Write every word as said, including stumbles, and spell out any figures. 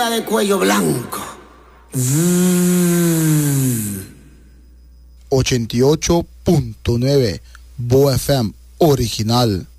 queda de cuello blanco. ochenta y ocho punto nueve Bo F M original.